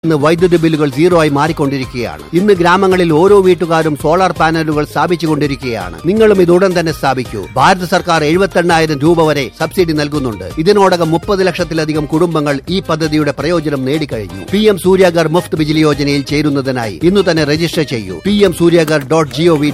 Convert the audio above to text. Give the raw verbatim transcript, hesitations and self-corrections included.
ഇന്ന് വൈദ്യുതി ബില്ലുകൾ സീറോ ആയി മാറിക്കൊണ്ടിരിക്കുകയാണ്. ഇന്ന് ഗ്രാമങ്ങളിൽ ഓരോ വീട്ടുകാരും സോളാർ പാനലുകൾ സ്ഥാപിച്ചുകൊണ്ടിരിക്കുകയാണ്. നിങ്ങളും ഇത് ഉടൻ തന്നെ സ്ഥാപിക്കൂ. ഭാരത സർക്കാർ എഴുപത്തി എണ്ണായിരം രൂപ വരെ സബ്സിഡി നൽകുന്നുണ്ട്. ഇതിനോടകം മുപ്പത് ലക്ഷത്തിലധികം കുടുംബങ്ങൾ ഈ പദ്ധതിയുടെ പ്രയോജനം നേടിക്കഴിഞ്ഞു. പി എം സൂര്യാഗർ മുഫ്ത് ബിജിലി യോജനയിൽ ചേരുന്നതിനായി ഇന്ന് തന്നെ രജിസ്റ്റർ ചെയ്യൂ. P M Suryaghar dot G O V